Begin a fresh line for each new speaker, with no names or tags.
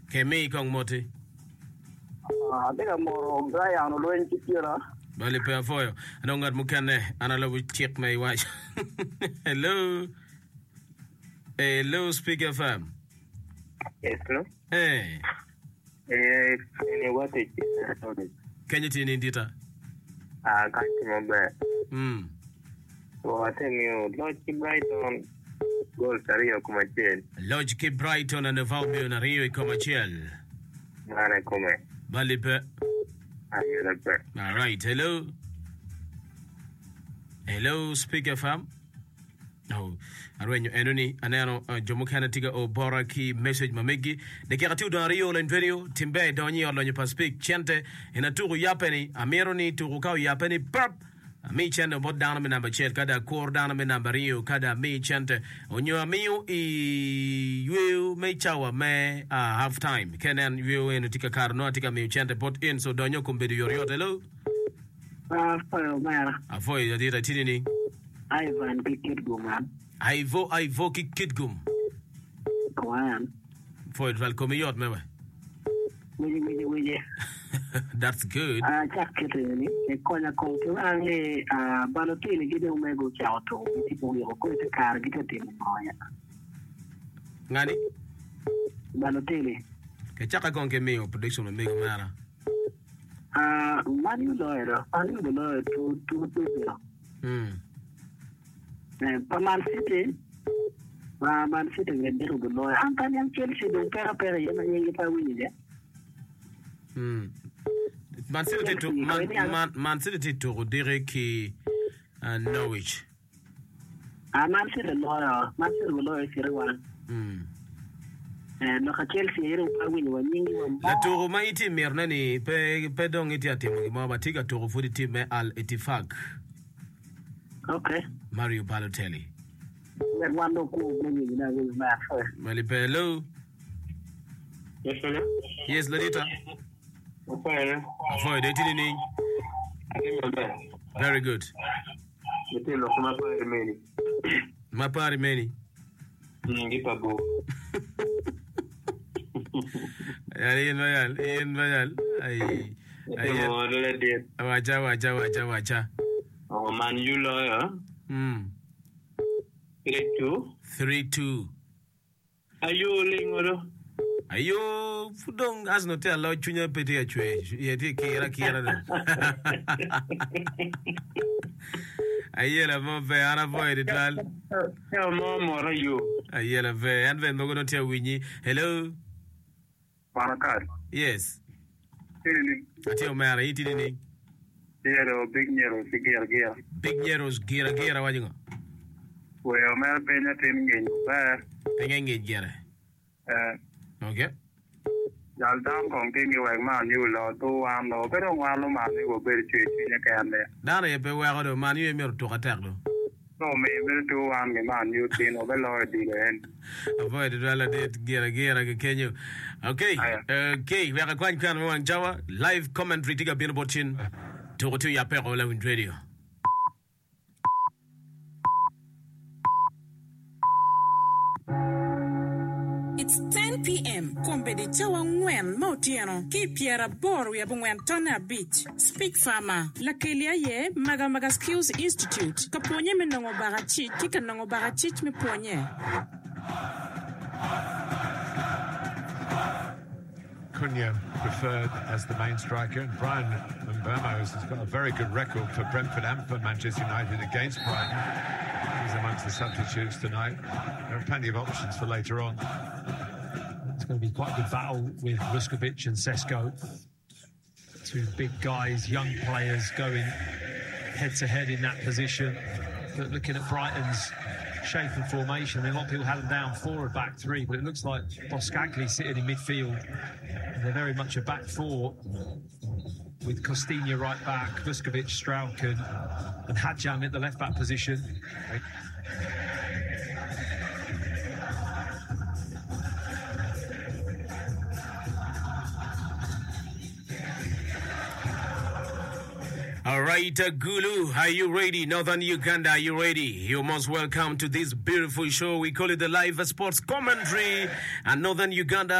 Kemi kong moti.
Teka mo Brian Loen Kitira.
Bali pe afoyo. Anongat mukane analogu check my watch. Hello. Hello, Speak FM.
Yes, no?
Hey.
What is it?
Can you tell me data?
I can't remember. So I tell you, Logic Brighton, Gold Rio Commercial.
Logic Brighton and the Valbio na Rio Commercial.
Nana come.
Balipe. All right. Hello. Hello, Speak FM. Oh, Arwenyo Enoni, Anano, Jomukana Tiga o Boraki, message Mamegi, the Keratu da Rio and Video, Timbe, Doni or Lonyo Pacific, Chente, in a Turu Yapeni, Amironi, Turukau Yapeni, Purp, Me Chente, bot down a number chet, Kada, Core down a number Rio, Kada, Me Chente, on your meal, you may chow me half time. Kenan, you in a Tika car, no Tika me Chente, put in so Donyo Kumbedu your hello. Avoid the data tinny.
Ivan Kidgum.
Ivo Kidgum.
Kwan.
For it, welcome you, member. That's good.
Jack Kitty, a corner call to Annie, Balotelli, get away go chow to people who go to car, get a team.
Nani?
Balotelli.
Kachaka conke me or prediction of Mega Mara.
Manu lawyer, Manu lawyer to Man City, Man City, get the lawyer. Anton Chelsea, the Perry, and you can win it.
Man City to Derek and Norwich.
Man City lawyer, Man City lawyer, everyone. And look at Chelsea, you can win one.
La Tour Maiti Mirnani, Pedong Itiatim, Mabatiga to Fuditi Al Etifak.
Okay.
Mario Balotelli.
One no cool winning with my first.
Malipello.
Yes, sir.
Yes, Ladita. Avoid it. Very good. Mapari many. Ian Mayal. Wacha.
Oh, man, you lawyer. 3-2. Are you lingo?
Ayo, Fudong has not allowed Junior Petty a trade. Yet, Kira. I yell a more fair and avoided.
Tell mom or you.
I yell a fair and then we're going to tell Winnie. Hello.
Panakat.
Yes. I tell Mary, eating.
Big Nero,
Big Nero's Gira, what you go?
Well, Mel Pena in there.
Engage Gira. Okay.
Y'all don't continue like man, you lot, two and no, but don't want no man, you will be cheap in a can there.
Dana, you pay where the man you to attack.
No, maybe 2 and man, you think of a lawyer end.
Avoid the relative Gira, can you? Okay, okay, we are quite kind of one Java, live commentary, take a bit about chin. To your peril in radio.
It's 10 p.m. Kombe de Chawa Ngwen Mautiano. Kipiera Bor we abungwen Tona Beach. Speak Farmer. La Kelia ye Maga Skills Institute. Kaponye me nango barachi. Kika nango barachich me ponye.
Cunha preferred as the main striker, and Brian Mbeumo has got a very good record for Brentford and for Manchester United against Brighton. He's amongst the substitutes tonight. There are plenty of options for later on.
It's going to be quite a good battle with Vuskovic and Sesko. Two big guys, young players going head-to-head in that position. But looking at Brighton's shape and formation, a lot of people had them down 4 at back 3, but it looks like Boskagli sitting in midfield. And they're very much a back 4 with Costinha right back, Vuskovic, Strauchen and Hadjang at the left back position.
All right, Gulu, are you ready? Northern Uganda, are you ready? You're most welcome to this beautiful show. We call it the Live Sports Commentary. And Northern Uganda